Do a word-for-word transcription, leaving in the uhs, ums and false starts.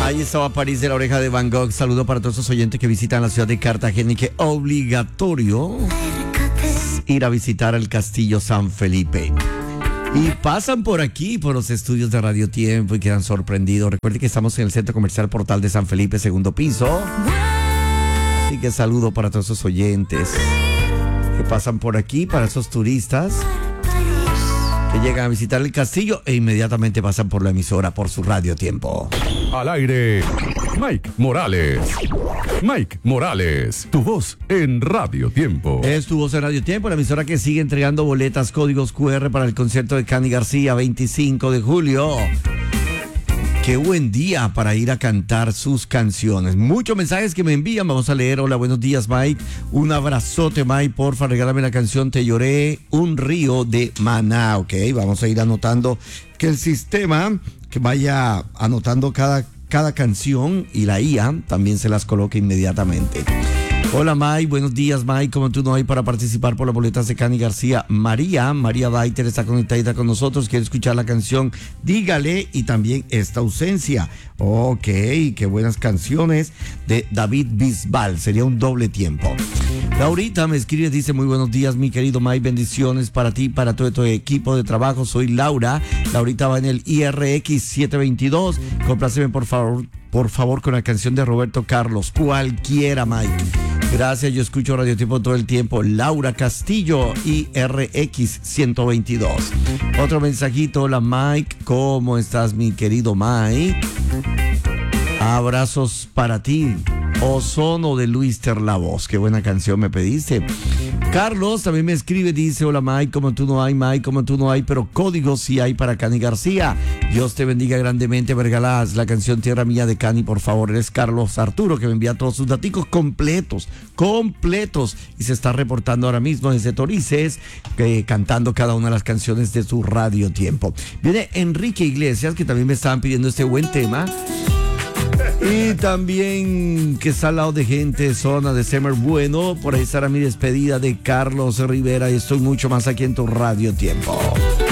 Ahí estaba París de la Oreja de Van Gogh. Saludo para todos esos oyentes que visitan la ciudad de Cartagena y que obligatorio ir a visitar el Castillo San Felipe. Y pasan por aquí, por los estudios de Radio Tiempo y quedan sorprendidos. Recuerden que estamos en el Centro Comercial Portal de San Felipe, segundo piso. Así que saludo para todos esos oyentes que pasan por aquí, para esos turistas que llegan a visitar el castillo e inmediatamente pasan por la emisora, por su Radio Tiempo. Al aire, Mike Morales. Mike Morales, tu voz en Radio Tiempo. Es tu voz en Radio Tiempo, la emisora que sigue entregando boletas, códigos cu erre para el concierto de Cani García, veinticinco de julio. Qué buen día para ir a cantar sus canciones. Muchos mensajes que me envían, vamos a leer. Hola, buenos días, Mike. Un abrazote, Mike, porfa, regálame la canción Te lloré, un río de Maná, ok. Vamos a ir anotando que el sistema que vaya anotando cada, cada canción y la I A también se las coloque inmediatamente. Hola, Mike, buenos días, Mike. ¿Cómo tú no hay para participar por las boletas de Cani García? María, María Baiter está conectada con nosotros, quiere escuchar la canción Dígale y también Esta ausencia. Ok, qué buenas canciones de David Bisbal, sería un doble tiempo. Laurita me escribe, dice, muy buenos días, mi querido Mike, bendiciones para ti, para todo tu equipo de trabajo. Soy Laura, Laurita va en el I R X setecientos veintidós, compláceme por favor, por favor con la canción de Roberto Carlos, cualquiera, Mike. Gracias, yo escucho Radio Tiempo todo el tiempo. Laura Castillo, I R X ciento veintidós. Otro mensajito, hola Mike, ¿cómo estás, mi querido Mike? Abrazos para ti. Ozono de Luis Terlavoz, qué buena canción me pediste. Carlos también me escribe, dice, hola Mike, como tú no hay, Mike, como tú no hay, pero códigos sí hay para Cani García. Dios te bendiga grandemente, me regalas la canción Tierra Mía de Cani, por favor. Eres Carlos Arturo, que me envía todos sus daticos completos, completos, y se está reportando ahora mismo desde Torices, eh, cantando cada una de las canciones de su Radio Tiempo. Viene Enrique Iglesias, que también me estaban pidiendo este buen tema. Y también que está al lado de gente, zona de Semer Bueno. Por ahí estará mi despedida de Carlos Rivera y estoy mucho más aquí en tu Radio Tiempo.